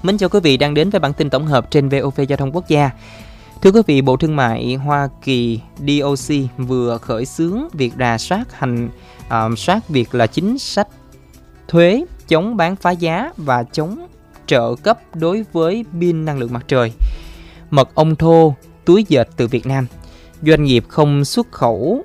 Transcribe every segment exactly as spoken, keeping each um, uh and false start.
Mến chào quý vị đang đến với bản tin tổng hợp trên vê o vê Giao thông Quốc gia. Thưa quý vị, Bộ Thương mại Hoa Kỳ đê ô xê vừa khởi xướng việc rà soát hành uh, soát việc là chính sách thuế chống bán phá giá và chống trợ cấp đối với pin năng lượng mặt trời, mật ong thô, túi dệt từ Việt Nam. Doanh nghiệp không xuất khẩu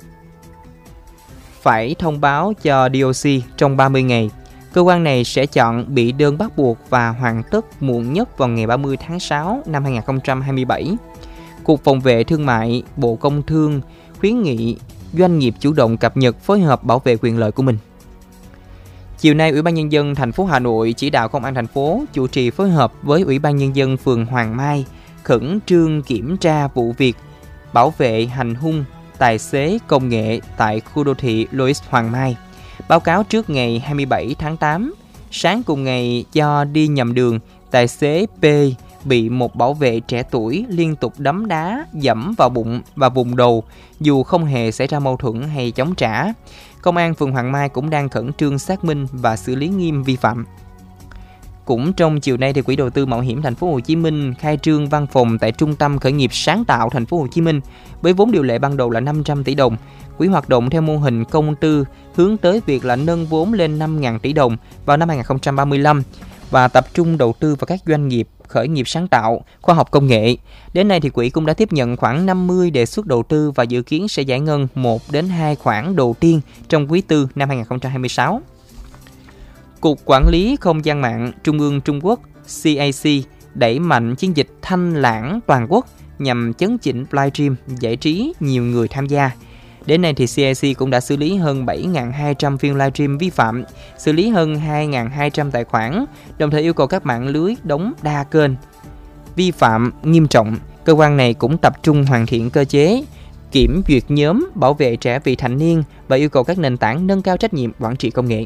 phải thông báo cho đê ô xê trong ba mươi ngày. Cơ quan này sẽ chọn bị đơn bắt buộc và hoàn tất muộn nhất vào ngày ba mươi tháng sáu năm hai không hai bảy. Cục Phòng vệ Thương mại, Bộ Công Thương khuyến nghị doanh nghiệp chủ động cập nhật, phối hợp bảo vệ quyền lợi của mình. Chiều nay, Ủy ban Nhân dân thành phố Hà Nội chỉ đạo Công an thành phố chủ trì phối hợp với Ủy ban Nhân dân phường Hoàng Mai khẩn trương kiểm tra vụ việc bảo vệ hành hung tài xế công nghệ tại khu đô thị Louis Hoàng Mai. Báo cáo trước ngày hai mươi bảy tháng tám, sáng cùng ngày do đi nhầm đường, tài xế P bị một bảo vệ trẻ tuổi liên tục đấm đá, giẫm vào bụng và vùng đầu dù không hề xảy ra mâu thuẫn hay chống trả. Công an phường Hoàng Mai cũng đang khẩn trương xác minh và xử lý nghiêm vi phạm. Cũng trong chiều nay thì Quỹ đầu tư mạo hiểm thành phố Hồ Chí Minh khai trương văn phòng tại Trung tâm Khởi nghiệp Sáng tạo thành phố Hồ Chí Minh với vốn điều lệ ban đầu là năm trăm tỷ đồng. Quỹ hoạt động theo mô hình công tư hướng tới việc là nâng vốn lên năm nghìn tỷ đồng vào năm hai không ba lăm và tập trung đầu tư vào các doanh nghiệp khởi nghiệp sáng tạo, khoa học công nghệ. Đến nay thì quỹ cũng đã tiếp nhận khoảng năm mươi đề xuất đầu tư và dự kiến sẽ giải ngân một đến hai khoản đầu tiên trong quý tư năm hai không hai sáu. Cục Quản lý Không gian mạng Trung ương Trung Quốc xê a xê đẩy mạnh chiến dịch thanh lãng toàn quốc nhằm chấn chỉnh livestream giải trí nhiều người tham gia. Đến nay thì xê a xê cũng đã xử lý hơn bảy nghìn hai trăm phiên livestream vi phạm, xử lý hơn hai nghìn hai trăm tài khoản, đồng thời yêu cầu các mạng lưới đóng đa kênh vi phạm nghiêm trọng. Cơ quan này cũng tập trung hoàn thiện cơ chế kiểm duyệt nhóm bảo vệ trẻ vị thành niên và yêu cầu các nền tảng nâng cao trách nhiệm quản trị công nghệ.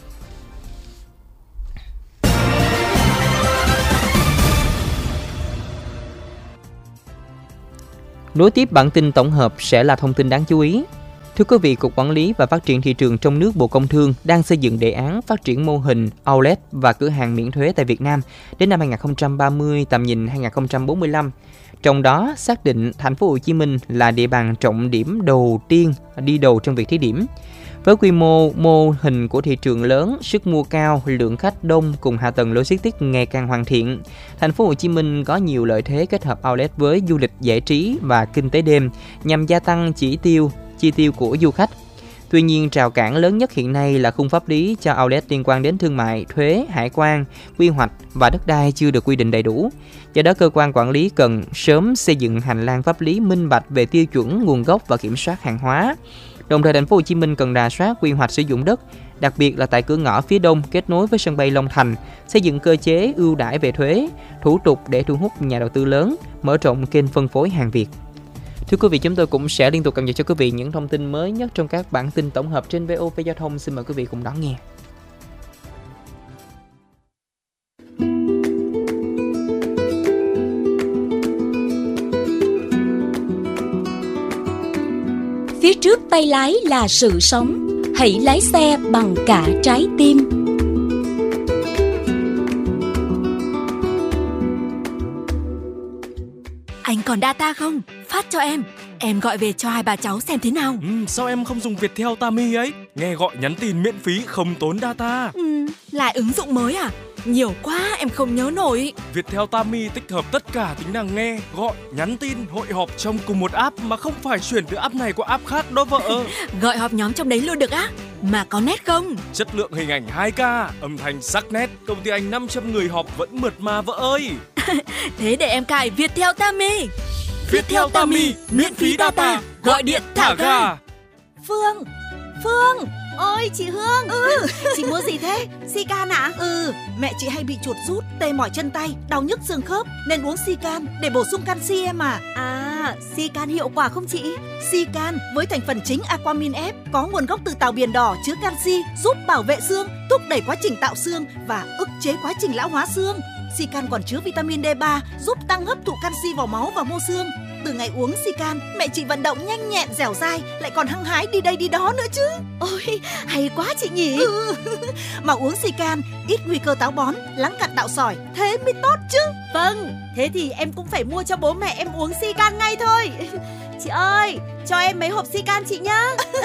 Nối tiếp bản tin tổng hợp sẽ là thông tin đáng chú ý. Thưa quý vị, Cục Quản lý và Phát triển Thị trường trong nước Bộ Công Thương đang xây dựng đề án phát triển mô hình outlet và cửa hàng miễn thuế tại Việt Nam đến năm hai không ba mươi, tầm nhìn hai không bốn lăm. Trong đó, xác định thành phố Hồ Chí Minh là địa bàn trọng điểm đầu tiên đi đầu trong việc thí điểm. Với quy mô mô hình của thị trường lớn, sức mua cao, lượng khách đông cùng hạ tầng logistics ngày càng hoàn thiện, thành phố Hồ Chí Minh có nhiều lợi thế kết hợp outlet với du lịch giải trí và kinh tế đêm nhằm gia tăng chỉ tiêu chi tiêu của du khách. Tuy nhiên, rào cản lớn nhất hiện nay là khung pháp lý cho outlet liên quan đến thương mại, thuế, hải quan, quy hoạch và đất đai chưa được quy định đầy đủ. Do đó, cơ quan quản lý cần sớm xây dựng hành lang pháp lý minh bạch về tiêu chuẩn, nguồn gốc và kiểm soát hàng hóa. Đồng thời, thành phố Hồ Chí Minh cần rà soát quy hoạch sử dụng đất, đặc biệt là tại cửa ngõ phía đông kết nối với sân bay Long Thành, xây dựng cơ chế ưu đãi về thuế, thủ tục để thu hút nhà đầu tư lớn, mở rộng kênh phân phối hàng Việt. Thưa quý vị, chúng tôi cũng sẽ liên tục cập nhật cho quý vị những thông tin mới nhất trong các bản tin tổng hợp trên vê o vê Giao thông. Xin mời quý vị cùng đón nghe. Phía trước tay lái là sự sống, hãy lái xe bằng cả trái tim. Anh còn data không? Phát cho em. Em gọi về cho hai bà cháu xem thế nào. Ừ, sao em không dùng Viettel Tami ấy? Nghe gọi nhắn tin miễn phí không tốn data. Ừ, lại ứng dụng mới à? Nhiều quá em không nhớ nổi. Viettel Tami tích hợp tất cả tính năng nghe, gọi, nhắn tin, hội họp trong cùng một app mà không phải chuyển từ app này qua app khác đó vợ. Gọi họp nhóm trong đấy luôn được á? Mà có nét không? Chất lượng hình ảnh hai K, âm thanh sắc nét, công ty anh năm trăm người họp vẫn mượt mà vợ ơi. Thế để em cài Viettel Tami. Viettel Tami, miễn phí data, gọi điện thả ga. Phương, Phương. Ôi chị Hương. Ừ. Chị mua gì thế? Sican ạ? À? Ừ. Mẹ chị hay bị chuột rút, tê mỏi chân tay, đau nhức xương khớp nên uống Sican để bổ sung canxi em à. À, Sican hiệu quả không chị? Sican với thành phần chính Aquamin F có nguồn gốc từ tàu biển đỏ, chứa canxi, giúp bảo vệ xương, thúc đẩy quá trình tạo xương và ức chế quá trình lão hóa xương. Sican còn chứa vitamin D ba giúp tăng hấp thụ canxi vào máu và mô xương. Từ ngày uống Sican, mẹ chị vận động nhanh nhẹn dẻo dai, lại còn hăng hái đi đây đi đó nữa chứ. Ôi, hay quá chị nhỉ. Ừ. Mà uống Sican ít nguy cơ táo bón, lắng cặn tạo sỏi, thế mới tốt chứ. Vâng, thế thì em cũng phải mua cho bố mẹ em uống Sican ngay thôi. Chị ơi, cho em mấy hộp Sican chị nhá.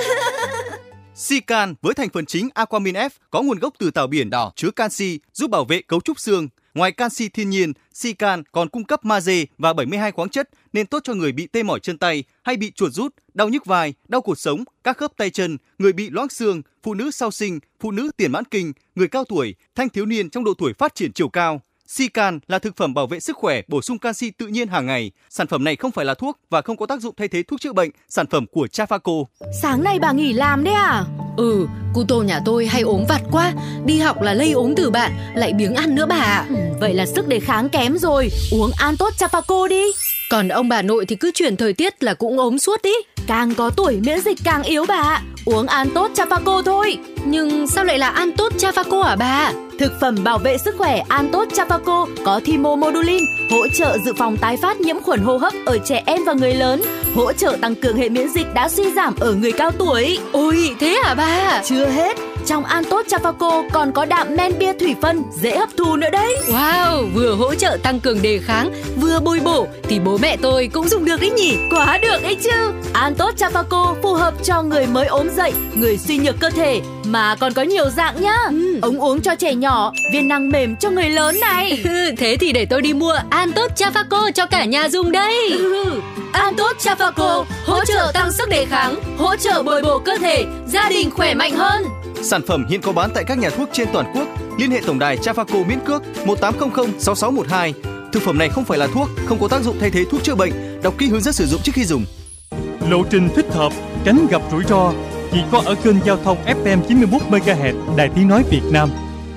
Sican với thành phần chính Aquamin F có nguồn gốc từ tảo biển đỏ, chứa canxi, giúp bảo vệ cấu trúc xương. Ngoài canxi thiên nhiên, Sican còn cung cấp magie và bảy mươi hai khoáng chất nên tốt cho người bị tê mỏi chân tay hay bị chuột rút, đau nhức vai, đau cột sống, các khớp tay chân, người bị loãng xương, phụ nữ sau sinh, phụ nữ tiền mãn kinh, người cao tuổi, thanh thiếu niên trong độ tuổi phát triển chiều cao. Sican là thực phẩm bảo vệ sức khỏe, bổ sung canxi tự nhiên hàng ngày. Sản phẩm này không phải là thuốc và không có tác dụng thay thế thuốc chữa bệnh. Sản phẩm của Trafaco. Sáng nay bà nghỉ làm đấy à? Ừ, cu tô nhà tôi hay ốm vặt quá. Đi học là lây ốm từ bạn, lại biếng ăn nữa bà ạ. Ừ, vậy là sức đề kháng kém rồi. Uống An Tốt Trafaco đi. Còn ông bà nội thì cứ chuyển thời tiết là cũng ốm suốt ý. Càng có tuổi miễn dịch càng yếu bà ạ. Uống An Tốt Trafaco thôi. Nhưng sao lại là An Tốt Trafaco hả bà? Thực phẩm bảo vệ sức khỏe An Tốt Trafaco có thymomodulin, hỗ trợ dự phòng tái phát nhiễm khuẩn hô hấp ở trẻ em và người lớn, hỗ trợ tăng cường hệ miễn dịch đã suy giảm ở người cao tuổi. Ôi, thế hả bà? Chưa hết, trong An Tốt Trafaco còn có đạm men bia thủy phân dễ hấp thu nữa đấy. Wow, vừa hỗ trợ tăng cường đề kháng, vừa bồi bổ thì bố mẹ tôi cũng dùng được đấy nhỉ. Quá được ấy chứ. An Tốt Trafaco phù hợp cho người mới ốm dậy, người suy nhược cơ thể, mà còn có nhiều dạng nhá. Ừ. Ống uống cho trẻ nhỏ, viên năng mềm cho người lớn này. Thế thì để tôi đi mua An Tốt Trafaco cho cả nhà dùng đây. Ừ. An Tốt Trafaco hỗ trợ tăng sức đề kháng, hỗ trợ bồi bổ cơ thể, gia đình khỏe mạnh hơn. Sản phẩm hiện có bán tại các nhà thuốc trên toàn quốc. Liên hệ tổng đài Trafaco miễn cước một tám không không sáu sáu một hai. Thực phẩm này không phải là thuốc, không có tác dụng thay thế thuốc chữa bệnh. Đọc kỹ hướng dẫn sử dụng trước khi dùng. Lộ trình thích hợp, tránh gặp rủi ro chỉ có ở kênh giao thông ép em chín mươi mốt mê ga héc Đài Tiếng nói Việt Nam.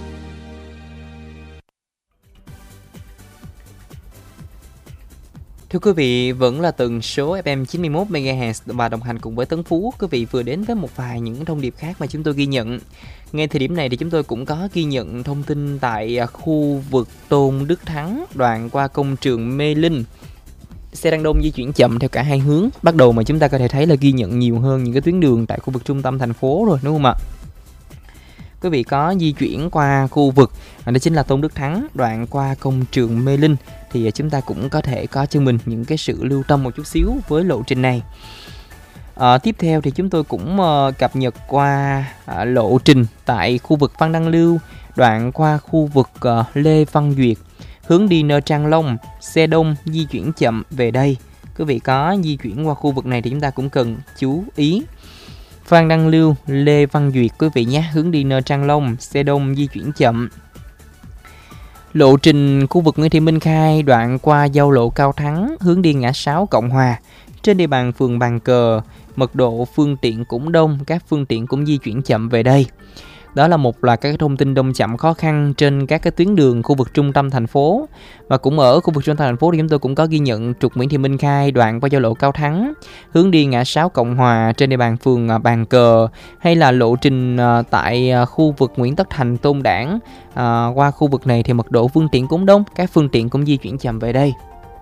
Thưa quý vị, vẫn là tần số ép em chín mươi mốt mê ga héc và đồng hành cùng với Tấn Phú. Quý vị vừa đến với một vài những thông điệp khác mà chúng tôi ghi nhận. Ngay thời điểm này thì chúng tôi cũng có ghi nhận thông tin tại khu vực Tôn Đức Thắng, đoạn qua công trường Mê Linh. Xe đang đông di chuyển chậm theo cả hai hướng. Bắt đầu mà chúng ta có thể thấy là ghi nhận nhiều hơn những cái tuyến đường tại khu vực trung tâm thành phố rồi, đúng không ạ? Quý vị có di chuyển qua khu vực đó chính là Tôn Đức Thắng, đoạn qua công trường Mê Linh thì chúng ta cũng có thể có cho mình những cái sự lưu tâm một chút xíu với lộ trình này. À, tiếp theo thì chúng tôi cũng uh, cập nhật qua uh, lộ trình tại khu vực Phan Đăng Lưu, đoạn qua khu vực uh, Lê Văn Duyệt, hướng đi Nơ Trang Long, xe đông di chuyển chậm về đây. Quý vị có di chuyển qua khu vực này thì chúng ta cũng cần chú ý. Phan Đăng Lưu, Lê Văn Duyệt quý vị nhé, hướng đi Nơ Trang Long, xe đông di chuyển chậm. Lộ trình khu vực Nguyễn Thị Minh Khai, đoạn qua giao lộ Cao Thắng, hướng đi ngã sáu Cộng Hòa. Trên địa bàn phường Bàn Cờ, mật độ phương tiện cũng đông, các phương tiện cũng di chuyển chậm về đây. Đó là một loạt các thông tin đông chậm khó khăn trên các cái tuyến đường khu vực trung tâm thành phố. Và cũng ở khu vực trung tâm thành phố thì chúng tôi cũng có ghi nhận trục Nguyễn Thị Minh Khai đoạn qua giao lộ Cao Thắng, hướng đi ngã sáu Cộng Hòa trên địa bàn phường Bàn Cờ, hay là lộ trình tại khu vực Nguyễn Tất Thành, Tôn Đản. À, qua khu vực này thì mật độ phương tiện cũng đông, các phương tiện cũng di chuyển chậm về đây.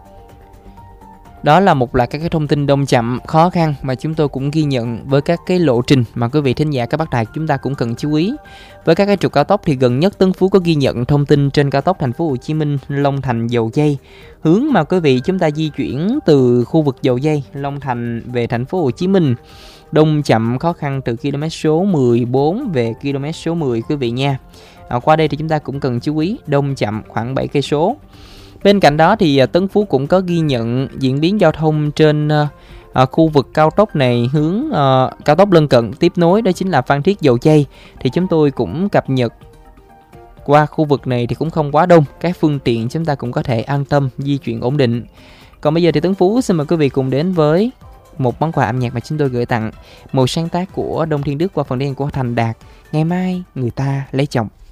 Đó là một loạt các cái thông tin đông chậm khó khăn mà chúng tôi cũng ghi nhận với các cái lộ trình mà quý vị thính giả các bác đài chúng ta cũng cần chú ý. Với các cái trục cao tốc thì gần nhất Tấn Phú có ghi nhận thông tin trên cao tốc Thành phố Hồ Chí Minh Long Thành Dầu Giây, hướng mà quý vị chúng ta di chuyển từ khu vực Dầu Giây Long Thành về Thành phố Hồ Chí Minh, đông chậm khó khăn từ km số mười bốn về km số mười quý vị nha. À, qua đây thì chúng ta cũng cần chú ý đông chậm khoảng bảy cây số. Bên cạnh đó thì Tấn Phú cũng có ghi nhận diễn biến giao thông trên uh, khu vực cao tốc này, hướng uh, cao tốc lân cận tiếp nối đó chính là Phan Thiết Dầu Giây. Thì chúng tôi cũng cập nhật qua khu vực này thì cũng không quá đông, các phương tiện chúng ta cũng có thể an tâm di chuyển ổn định. Còn bây giờ thì Tấn Phú xin mời quý vị cùng đến với một món quà âm nhạc mà chúng tôi gửi tặng, một sáng tác của Đông Thiên Đức qua phần đen của Thành Đạt, Ngày Mai Người Ta Lấy Chồng.